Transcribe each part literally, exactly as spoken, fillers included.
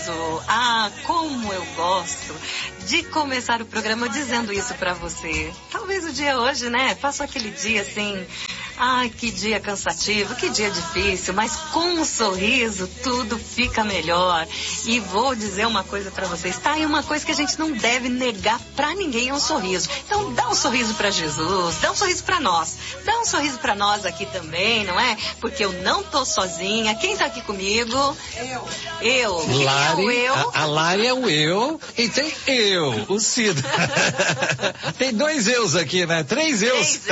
Ah, como eu gosto de começar o programa dizendo isso pra você. Talvez o dia hoje, né? Passou aquele dia assim... Ai, que dia cansativo, que dia difícil, mas com um sorriso tudo fica melhor. E vou dizer uma coisa pra vocês, tá? E uma coisa que a gente não deve negar pra ninguém é um sorriso. Então dá um sorriso pra Jesus, dá um sorriso pra nós. Dá um sorriso pra nós aqui também, não é? Porque eu não tô sozinha. Quem tá aqui comigo? Eu. Eu. Lari, é o eu? A, a Lari é o eu e tem eu, o Cido. Tem dois eus aqui, né? Três eus. Três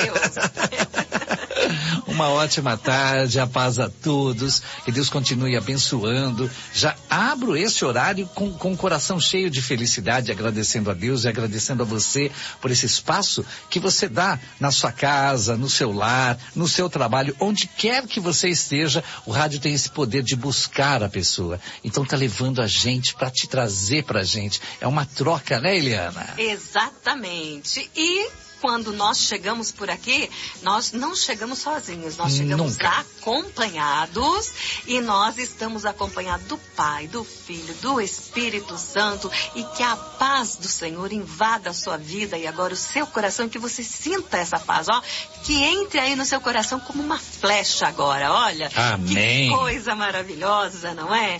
eus. Uma ótima tarde, a paz a todos, que Deus continue abençoando. Já abro esse horário com, com o coração cheio de felicidade, agradecendo a Deus e agradecendo a você por esse espaço que você dá na sua casa, no seu lar, no seu trabalho, onde quer que você esteja. O rádio tem esse poder de buscar a pessoa. Então tá levando a gente para te trazer pra gente. É uma troca, né, Eliana? Exatamente. E quando nós chegamos por aqui, nós não chegamos sozinhos, nós chegamos Nunca. acompanhados, e nós estamos acompanhados do Pai, do Filho, do Espírito Santo, e que a paz do Senhor invada a sua vida e agora o seu coração, que você sinta essa paz, ó, que entre aí no seu coração como uma flecha agora, olha. Amém. Que coisa maravilhosa, não é?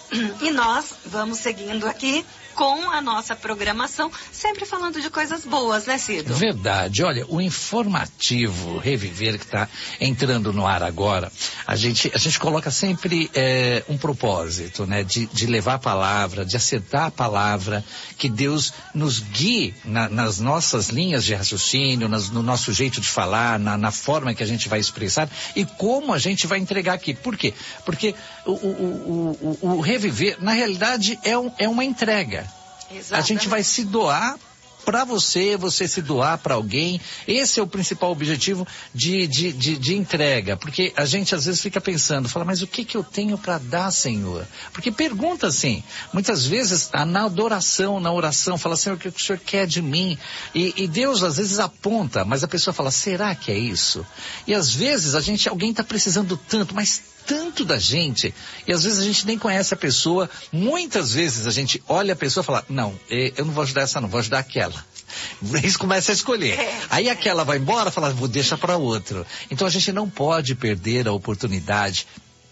E nós vamos seguindo aqui com a nossa programação, sempre falando de coisas boas, né, Cido? Verdade. Olha, o informativo Reviver que está entrando no ar agora, a gente, a gente coloca sempre é, um propósito, né, de, de levar a palavra, de acertar a palavra, que Deus nos guie na, nas nossas linhas de raciocínio, nas, no nosso jeito de falar, na, na forma que a gente vai expressar e como a gente vai entregar aqui. Por quê? Porque o, o, o, o, o Reviver, na realidade, é, um, é uma entrega. Exatamente. A gente vai se doar para você, você se doar para alguém. Esse é o principal objetivo de, de, de, de entrega, porque a gente às vezes fica pensando, fala, mas o que que eu tenho para dar, Senhor? Porque pergunta assim, muitas vezes na adoração, na oração, fala, Senhor, o que o Senhor quer de mim? E, e Deus às vezes aponta, mas a pessoa fala, será que é isso? E às vezes a gente, alguém está precisando tanto, mas tanto da gente, e às vezes a gente nem conhece a pessoa, muitas vezes a gente olha a pessoa e fala, não, eu não vou ajudar essa não, vou ajudar aquela. Eles começam a escolher. Aí aquela vai embora, fala, vou deixar para outro. Então a gente não pode perder a oportunidade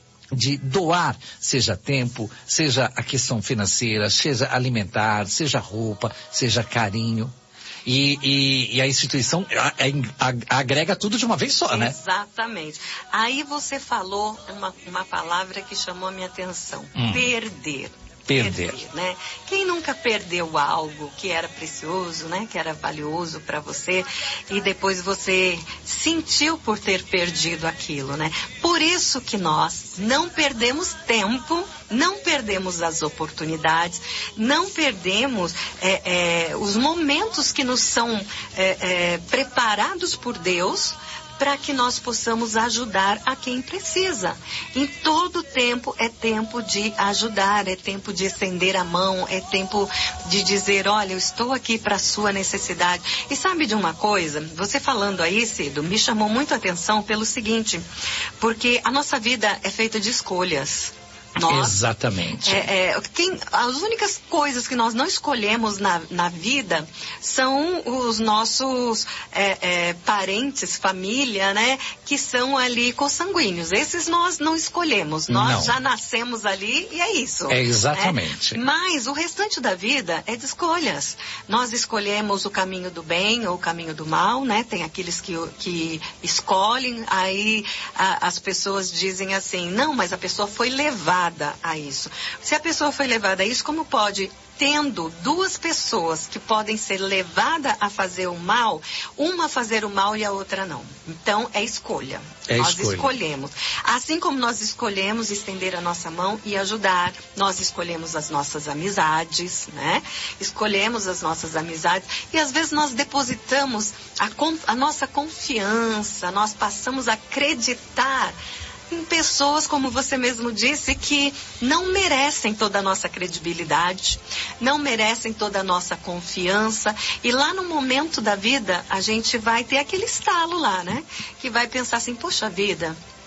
de doar, seja tempo, seja a questão financeira, seja alimentar, seja roupa, seja carinho. E, e, e a instituição a, a, agrega tudo de uma vez só, né? Exatamente. Aí você falou uma, uma palavra que chamou a minha atenção. Hum. Perder. Perder. Perder, né? Quem nunca perdeu algo que era precioso, né? Que era valioso para você e depois você sentiu por ter perdido aquilo, né? Por isso que nós não perdemos tempo, não perdemos as oportunidades, não perdemos é, é, os momentos que nos são é, é, preparados por Deus, para que nós possamos ajudar a quem precisa. Em todo tempo é tempo de ajudar, é tempo de estender a mão, é tempo de dizer, olha, eu estou aqui para a sua necessidade. E sabe de uma coisa? Você falando aí, Cido, me chamou muito a atenção pelo seguinte, porque a nossa vida é feita de escolhas. Nós, Exatamente. É, é, quem, as únicas coisas que nós não escolhemos na, na vida são os nossos é, é, parentes, família, né? Que são ali consanguíneos. Esses nós não escolhemos. Nós não. já nascemos ali e é isso. É exatamente. Né? Mas o restante da vida é de escolhas. Nós escolhemos o caminho do bem ou o caminho do mal, né? Tem aqueles que, que escolhem, aí a, as pessoas dizem assim, não, mas a pessoa foi levada a isso. Se a pessoa foi levada a isso, como pode, tendo duas pessoas que podem ser levadas a fazer o mal, uma fazer o mal e a outra não? Então, é escolha. É nós escolha. escolhemos. Assim como nós escolhemos estender a nossa mão e ajudar, nós escolhemos as nossas amizades, né? Escolhemos as nossas amizades e às vezes nós depositamos a, a nossa confiança, nós passamos a acreditar em pessoas, como você mesmo disse, que não merecem toda a nossa credibilidade, não merecem toda a nossa confiança, e lá no momento da vida a gente vai ter aquele estalo lá, né? Que vai pensar assim, poxa vida,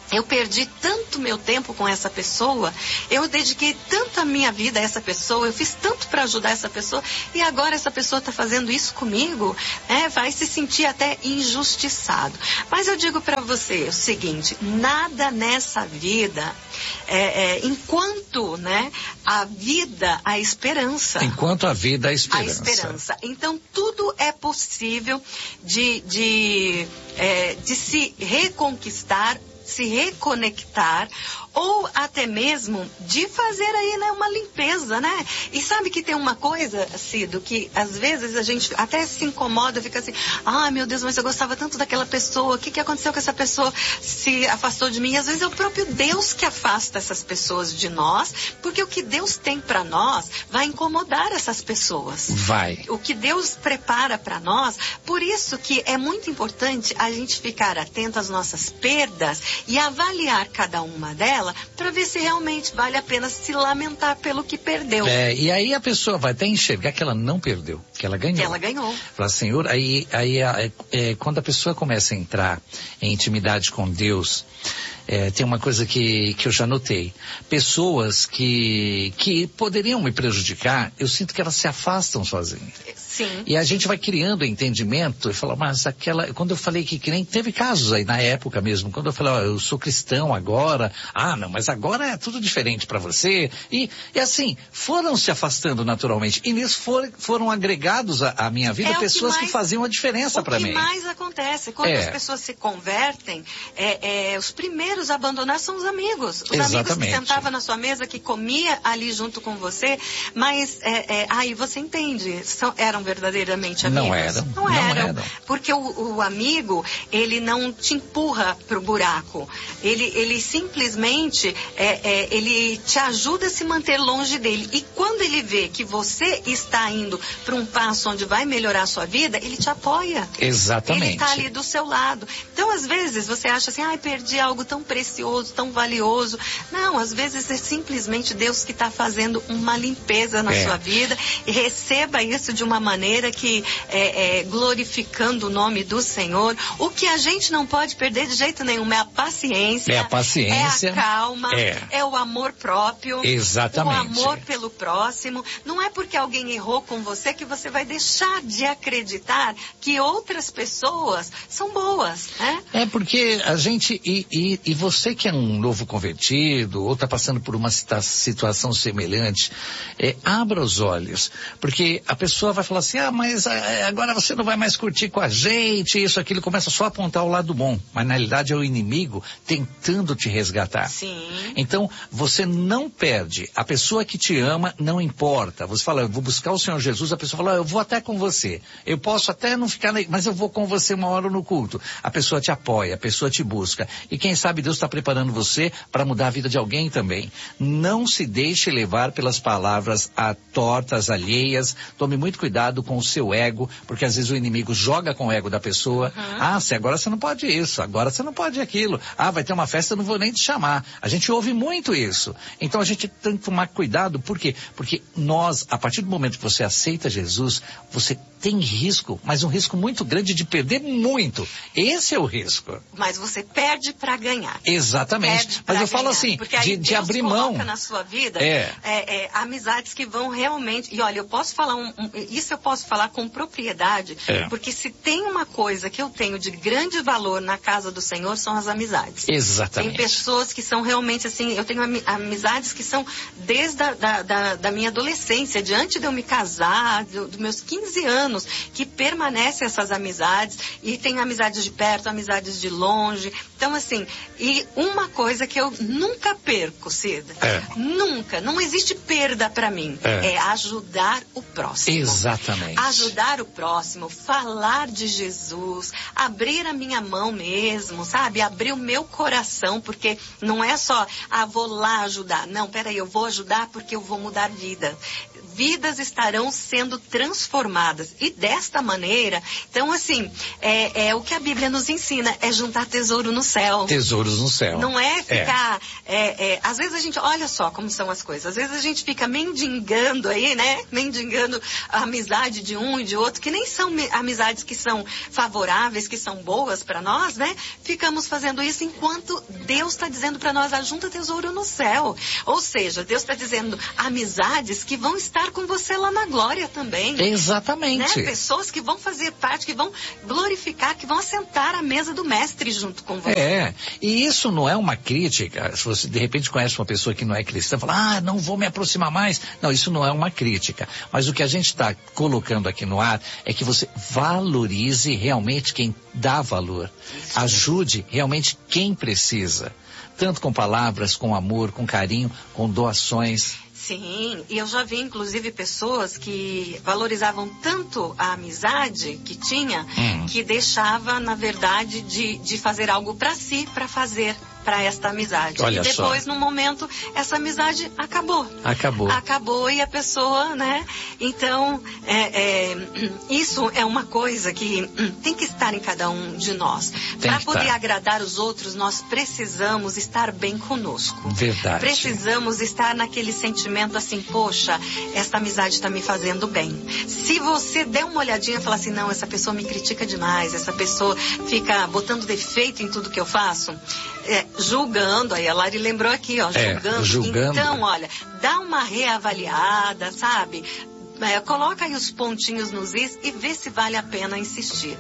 Eu perdi tanto meu tempo com essa pessoa, eu dediquei tanto a minha vida a essa pessoa, eu fiz tanto para ajudar essa pessoa, e agora essa pessoa está fazendo isso comigo, né? Vai se sentir até injustiçado. Mas eu digo para você o seguinte, nada nessa vida, é, é, enquanto, né, a vida, a esperança. Enquanto a vida, a esperança. A esperança. Então, tudo é possível de, de, é, de se reconquistar, se reconectar, ou até mesmo de fazer aí, né, uma limpeza, né? E sabe que tem uma coisa, Cido, que às vezes a gente até se incomoda, fica assim, ah, meu Deus, mas eu gostava tanto daquela pessoa, o que, que aconteceu que essa pessoa se afastou de mim? E às vezes é o próprio Deus que afasta essas pessoas de nós, porque o que Deus tem para nós vai incomodar essas pessoas. Vai. O que Deus prepara para nós, por isso que é muito importante a gente ficar atento às nossas perdas e avaliar cada uma delas, para ver se realmente vale a pena se lamentar pelo que perdeu. É, e aí a pessoa vai até enxergar que ela não perdeu, que ela ganhou. Que ela ganhou. Fala, Senhor, aí, aí é, é, quando a pessoa começa a entrar em intimidade com Deus, é, tem uma coisa que, que eu já notei. Pessoas que, que poderiam me prejudicar, eu sinto que elas se afastam sozinhas. Sim. E a gente vai criando entendimento e fala, mas aquela, quando eu falei que, que nem teve casos aí na época mesmo, quando eu falei, ó, eu sou cristão agora, ah, não, mas agora é tudo diferente para você. E, e assim, foram se afastando naturalmente. E nisso for, foram agregados à minha vida é pessoas que, mais, que faziam a diferença para mim. O que mais acontece, quando é. as pessoas se convertem, é, é, os primeiros a abandonar são os amigos. Os Exatamente. amigos que sentavam na sua mesa, que comia ali junto com você, mas é, é, aí você entende, são, eram verdadeiramente amigos? Não eram. Não, não eram. eram. Porque o, o amigo, ele não te empurra pro buraco. Ele, ele simplesmente, é, é, ele te ajuda a se manter longe dele. E quando ele vê que você está indo para um passo onde vai melhorar a sua vida, ele te apoia. Exatamente. Ele está ali do seu lado. Então, às vezes, você acha assim, ai, perdi algo tão precioso, tão valioso. Não, às vezes é simplesmente Deus que está fazendo uma limpeza na é. sua vida. E receba isso de uma maneira que é, é, glorificando o nome do Senhor. O que a gente não pode perder de jeito nenhum é a paciência. É a paciência. É a calma. É, é o amor próprio. Exatamente. O amor pelo próximo. Não é porque alguém errou com você que você vai deixar de acreditar que outras pessoas são boas, né? É porque a gente, e, e, e você que é um novo convertido, ou está passando por uma situação semelhante, é, abra os olhos, porque a pessoa vai falar assim, ah, mas é, agora você não vai mais curtir com a gente, isso, aquilo, começa só a apontar o lado bom, mas na realidade é o inimigo tentando te resgatar. Sim. Então, você não perde, a pessoa que te ama não importa, você fala, eu vou buscar o Senhor Jesus, a pessoa fala, ah, eu vou até com você, eu posso até não ficar, mas eu vou com você uma hora no culto, a pessoa te apoia, a pessoa te busca, e quem sabe Deus está preparando você para mudar a vida de alguém também. Não se deixe levar pelas palavras a tortas, alheias, tome muito cuidado com o seu ego, porque às vezes o inimigo joga com o ego da pessoa, uhum. ah, se agora você não pode isso, agora você não pode aquilo, ah, vai ter uma festa, eu não vou nem te chamar. A gente ouve muito isso. Então a gente tem que tomar cuidado, por quê? Porque nós, a partir do momento que você aceita Jesus, você tem risco, mas um risco muito grande de perder muito. Esse é o risco. Mas você perde para ganhar. Exatamente. Mas eu ganhar, falo assim, de, de abrir mão. Coloca na sua vida é. É, é, amizades que vão realmente. E olha, eu posso falar um, um, isso eu posso falar com propriedade, é. porque se tem uma coisa que eu tenho de grande valor na casa do Senhor são as amizades. Exatamente. Tem pessoas que são realmente assim, eu tenho amizades que são desde a da, da, da minha adolescência, diante de eu me casar, dos do meus quinze anos, que permanecem essas amizades, e tem amizades de perto, amizades de longe. Então, assim, e uma coisa que eu nunca perco, Cida, é. nunca, não existe perda para mim, é. é ajudar o próximo. Exatamente. Ajudar o próximo, falar de Jesus, abrir a minha mão mesmo, sabe? Abrir o meu coração, porque não é só, ah, vou lá ajudar. Não, peraí, eu vou ajudar porque eu vou mudar vida. Vidas estarão sendo transformadas. E desta maneira, então assim, é, é o que a Bíblia nos ensina, é juntar tesouro no céu. Tesouros no céu. Não é ficar... É. É, é, às vezes a gente... Olha só como são as coisas. Às vezes a gente fica mendigando aí, né? Mendigando a amizade de um e de outro, que nem são amizades que são favoráveis, que são boas para nós, né? Ficamos fazendo isso enquanto Deus está dizendo para nós, ajunta tesouro no céu. Ou seja, Deus está dizendo amizades que vão estar com você lá na glória também. Exatamente. Né? Pessoas que vão fazer parte, que vão glorificar, que vão assentar à mesa do mestre junto com você. É, e isso não é uma crítica. Se você de repente conhece uma pessoa que não é cristã, fala, ah, não vou me aproximar mais. Não, isso não é uma crítica. Mas o que a gente está colocando aqui no ar é que você valorize realmente quem dá valor. Isso. Ajude realmente quem precisa. Tanto com palavras, com amor, com carinho, com doações. Sim, e eu já vi inclusive pessoas que valorizavam tanto a amizade que tinha, hum. que deixava, na verdade, de, de fazer algo para si, para fazer para esta amizade. Olha e depois, só. num momento, essa amizade acabou. Acabou. Acabou e a pessoa, né? Então, é, é, isso é uma coisa que tem que estar em cada um de nós. Para poder estar. agradar os outros, nós precisamos estar bem conosco. Verdade. Precisamos estar naquele sentimento assim, poxa, essa amizade está me fazendo bem. Se você der uma olhadinha e falar assim, não, essa pessoa me critica demais, essa pessoa fica botando defeito em tudo que eu faço, é, julgando, aí a Lari lembrou aqui, ó, julgando. É, julgando. Então, olha, dá uma reavaliada, sabe? É, coloca aí os pontinhos nos is e vê se vale a pena insistir.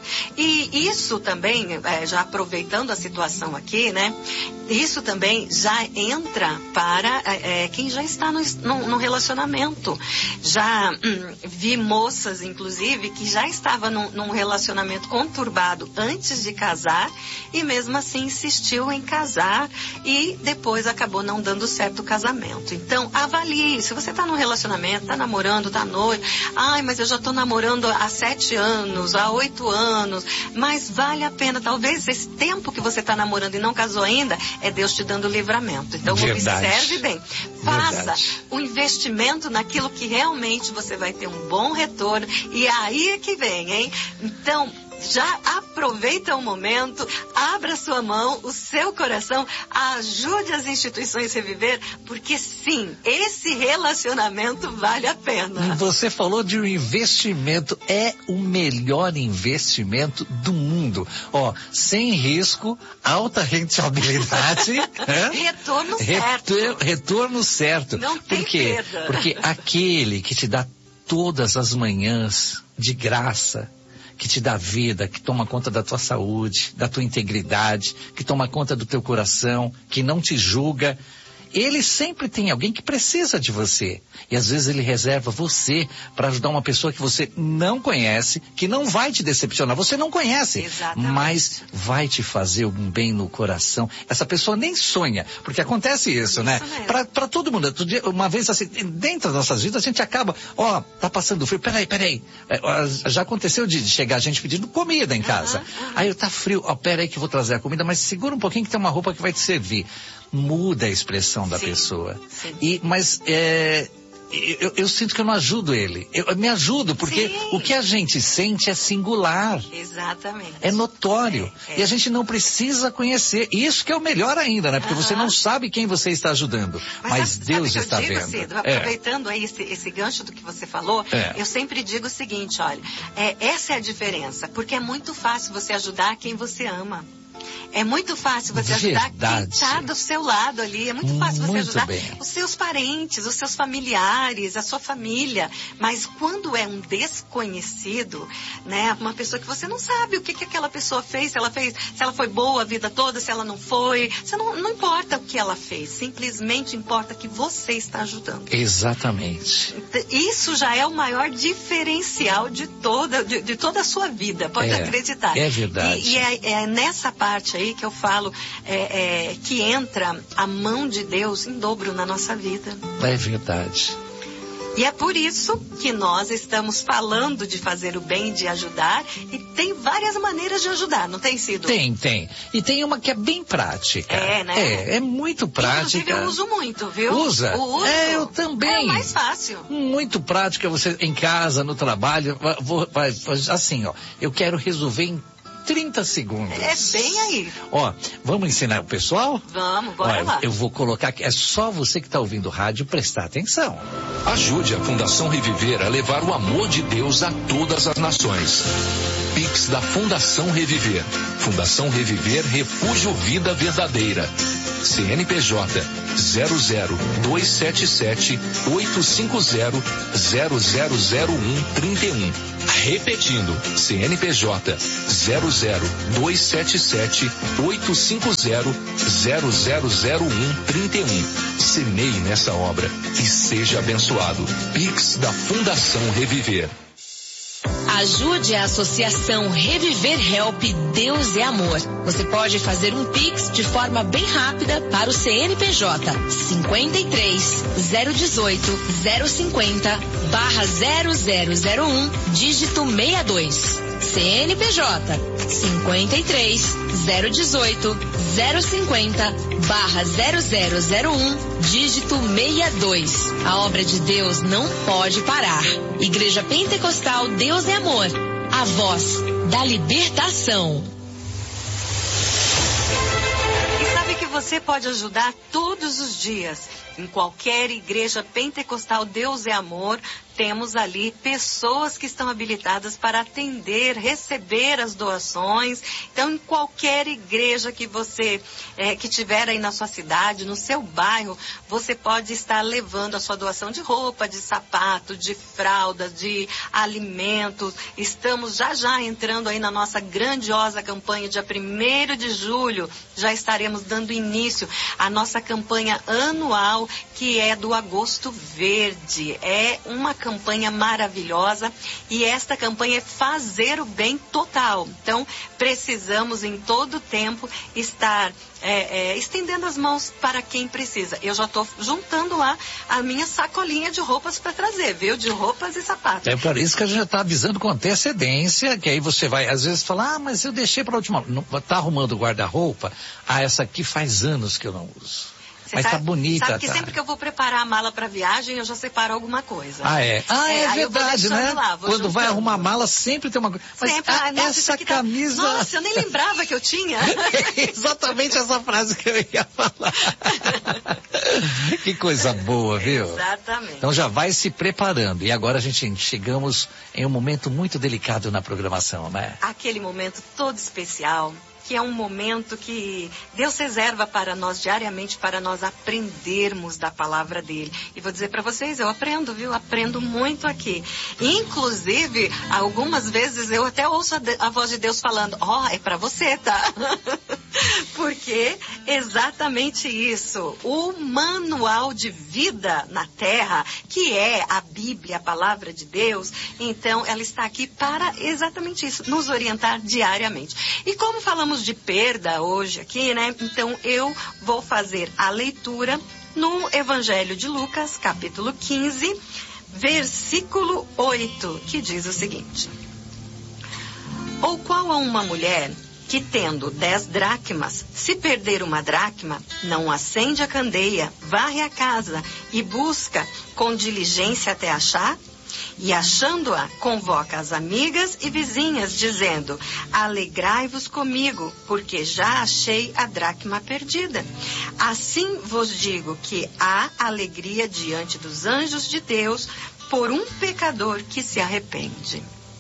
E isso também, é, já aproveitando a situação aqui, né? Isso também já entra para é, quem já está no, no, no relacionamento. Já hum, vi moças, inclusive, que já estavam num, num relacionamento conturbado antes de casar e mesmo assim insistiu em casar e depois acabou não dando certo o casamento. Então, avalie. Se você está num relacionamento, está namorando, está noivo, ai, mas eu já estou namorando há sete anos, há oito anos, mas vale a pena, talvez esse tempo que você está namorando e não casou ainda, é Deus te dando livramento. Então, verdade. Observe bem, faça o um investimento naquilo que realmente você vai ter um bom retorno, e aí é que vem, hein? Então, já aproveita o momento, abra sua mão, o seu coração, ajude as instituições a reviver, porque sim, esse relacionamento vale a pena. Você falou de um investimento, é o melhor investimento do mundo. Ó, sem risco, alta rentabilidade. Retorno certo. Retor, retorno certo. Não tem Por quê? perda. Porque aquele que te dá todas as manhãs de graça, que te dá vida, que toma conta da tua saúde, da tua integridade, que toma conta do teu coração, que não te julga, ele sempre tem alguém que precisa de você. E às vezes ele reserva você para ajudar uma pessoa que você não conhece, que não vai te decepcionar. Você não conhece, exatamente, mas vai te fazer um bem no coração. Essa pessoa nem sonha, porque acontece isso, isso né? Para todo mundo. Uma vez assim, dentro das nossas vidas, a gente acaba, ó, tá passando frio, peraí, peraí. Já aconteceu de chegar a gente pedindo comida em casa. Uhum, uhum. Aí tá frio, ó, peraí que eu vou trazer a comida, mas segura um pouquinho que tem uma roupa que vai te servir. Muda a expressão da sim, pessoa. Sim. E, mas é, eu, eu sinto que eu não ajudo ele. Eu, eu me ajudo, porque sim, o que a gente sente é singular. Exatamente. É notório. É, é. E a gente não precisa conhecer. Isso que é o melhor ainda, né? Porque uhum, você não sabe quem você está ajudando. Mas, mas sabe, Deus sabe está vendo. Cedo, é. Aproveitando aí esse, esse gancho do que você falou, é. eu sempre digo o seguinte, olha, é, essa é a diferença. Porque é muito fácil você ajudar quem você ama. É muito fácil você ajudar verdade, quem está do seu lado ali. É muito fácil você muito ajudar bem. os seus parentes, os seus familiares, a sua família. Mas quando é um desconhecido, né, uma pessoa que você não sabe o que, que aquela pessoa fez, se ela fez, se ela foi boa a vida toda, se ela não foi. Você não, não importa o que ela fez, simplesmente importa que você está ajudando. Exatamente. Isso já é o maior diferencial de toda, de, de toda a sua vida, pode é, acreditar. É verdade. E, e é, é nessa parte aí que eu falo é, é, que entra a mão de Deus em dobro na nossa vida. É verdade. E é por isso que nós estamos falando de fazer o bem, de ajudar, e tem várias maneiras de ajudar, não tem sido? Tem, tem. E tem uma que é bem prática. É, né? É, é muito prática. Inclusive eu uso muito, viu? Usa? O uso é, eu também. É mais fácil. Muito prática, você em casa, no trabalho, vou, vai, assim, ó, eu quero resolver em trinta segundos. É bem aí. Ó, vamos ensinar o pessoal? Vamos, bora Ó, lá. Eu vou colocar aqui, é só você que está ouvindo o rádio prestar atenção. Ajude a Fundação Reviver a levar o amor de Deus a todas as nações. Pix da Fundação Reviver. Fundação Reviver Refúgio Vida Verdadeira. C N P J zero zero dois sete sete oito cinco zero zero zero zero um trinta e um. Repetindo, C N P J zero zero dois sete sete oito cinco zero zero zero zero um trinta e um. Semeie nessa obra e seja abençoado. Pix da Fundação Reviver. Ajude a Associação Reviver Help Deus é Amor. Você pode fazer um Pix de forma bem rápida para o C N P J cinquenta e três, zero dezoito, zero cinquenta, barra zero zero zero um, dígito sessenta e dois. C N P J cinquenta e três, zero dezoito, zero cinquenta, barra zero zero zero um, dígito sessenta e dois. A obra de Deus não pode parar. Igreja Pentecostal Deus é Amor. A voz da libertação. E sabe que você pode ajudar todos os dias. Em qualquer igreja pentecostal Deus é Amor, temos ali pessoas que estão habilitadas para atender, receber as doações. Então, em qualquer igreja que você é, que tiver aí na sua cidade, no seu bairro, você pode estar levando a sua doação de roupa, de sapato, de fralda, de alimentos. Estamos já já entrando aí na nossa grandiosa campanha, dia primeiro de julho, já estaremos dando início à nossa campanha anual, que é do Agosto Verde. É uma campanha maravilhosa e esta campanha é fazer o bem total. Então, precisamos em todo tempo estar é, é, estendendo as mãos para quem precisa. Eu já estou juntando lá a minha sacolinha de roupas para trazer, viu? De roupas e sapatos. É por isso que a gente já está avisando com antecedência, que aí você vai, às vezes, falar, ah, mas eu deixei para a última. Não, tá arrumando o guarda-roupa? Ah, essa aqui faz anos que eu não uso. Você mas sabe, tá bonita, sabe que tá. sempre que eu vou preparar a mala para viagem, eu já separo alguma coisa. Ah, é? Ah, é, é verdade, né? Lá, Quando juntando. Vai arrumar a mala, sempre tem uma coisa. Mas sempre, a, ah, nossa, essa tá... camisa... Nossa, eu nem lembrava que eu tinha. É exatamente essa frase que eu ia falar. Que coisa boa, viu? Exatamente. Então já vai se preparando. E agora a gente chegamos em um momento muito delicado na programação, né? Aquele momento todo especial, que é um momento que Deus reserva para nós diariamente, para nós aprendermos da palavra dele. E vou dizer para vocês, eu aprendo, viu? Aprendo muito aqui. Inclusive, algumas vezes eu até ouço a, de, a voz de Deus falando, ó, oh, é para você, tá? Porque exatamente isso. O manual de vida na terra, que é a Bíblia, a palavra de Deus, então ela está aqui para exatamente isso, nos orientar diariamente. E como falamos de perda hoje aqui, né? Então eu vou fazer a leitura no Evangelho de Lucas, capítulo quinze, versículo oito, que diz o seguinte: ou qual a uma mulher que, tendo dez dracmas, se perder uma dracma, não acende a candeia, varre a casa e busca com diligência até achar? E achando-a, convoca as amigas e vizinhas, dizendo, alegrai-vos comigo, porque já achei a dracma perdida. Assim vos digo que há alegria diante dos anjos de Deus por um pecador que se arrepende.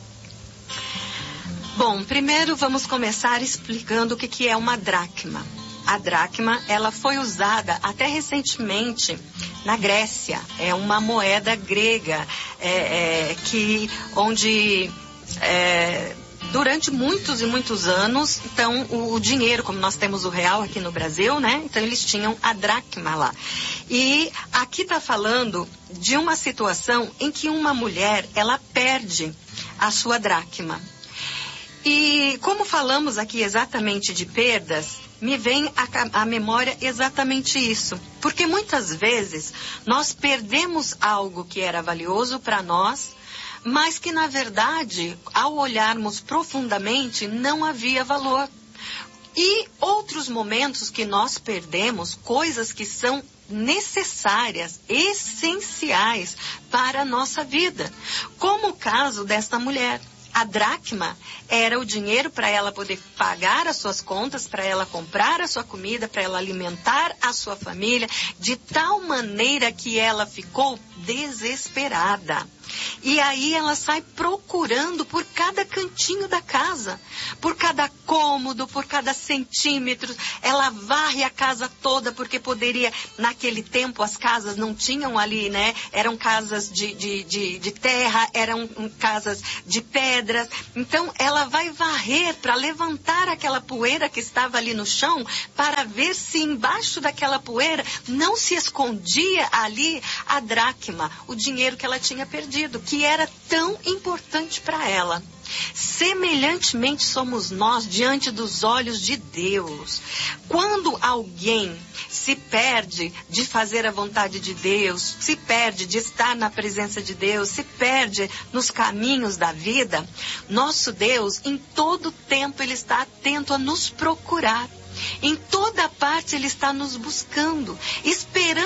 Bom, primeiro vamos começar explicando o que, que é uma dracma. A dracma, ela foi usada até recentemente na Grécia. É uma moeda grega é, é, que, onde é, durante muitos e muitos anos, então o, o dinheiro, como nós temos o real aqui no Brasil, né? Então eles tinham a dracma lá. E aqui está falando de uma situação em que uma mulher, ela perde a sua dracma. E como falamos aqui exatamente de perdas, me vem à memória exatamente isso. Porque muitas vezes nós perdemos algo que era valioso para nós, mas que na verdade, ao olharmos profundamente, não havia valor. E outros momentos que nós perdemos, coisas que são necessárias, essenciais para a nossa vida. Como o caso desta mulher. A dracma era o dinheiro para ela poder pagar as suas contas, para ela comprar a sua comida, para ela alimentar a sua família, de tal maneira que ela ficou desesperada. E aí ela sai procurando por cada cantinho da casa, por cada cômodo, por cada centímetro. Ela varre a casa toda, porque poderia, naquele tempo as casas não tinham ali, né? Eram casas de, de, de, de terra, eram casas de pedras. Então ela vai varrer para levantar aquela poeira que estava ali no chão, para ver se embaixo daquela poeira não se escondia ali a dracma, o dinheiro que ela tinha perdido, que era tão importante para ela. Semelhantemente somos nós diante dos olhos de Deus. Quando alguém se perde de fazer a vontade de Deus, se perde de estar na presença de Deus, se perde nos caminhos da vida, nosso Deus, em todo tempo, Ele está atento a nos procurar. Em toda parte Ele está nos buscando, esperando